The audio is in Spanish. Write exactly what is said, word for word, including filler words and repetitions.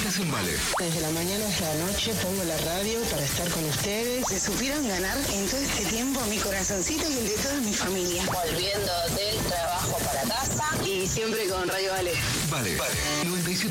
Estás en Vale. Desde la mañana hasta la noche pongo la radio para estar con ustedes. Se supieron ganar en todo este tiempo mi corazoncito y el de toda mi familia. Volviendo del trabajo para casa y siempre con Radio Vale. Vale, vale. noventa y siete